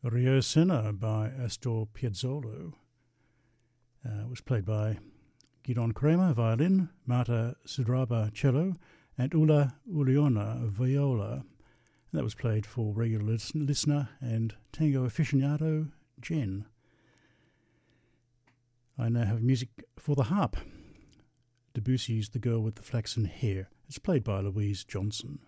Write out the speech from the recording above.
Rio Sena by Astor Piazzolla. It was played by Gidon Kremer, violin, Marta Sudraba, cello, and Ulla Uliona, viola. And that was played for regular listener and tango aficionado, Jen. I now have music for the harp. Debussy's The Girl with the Flaxen Hair. It's played by Louise Johnson.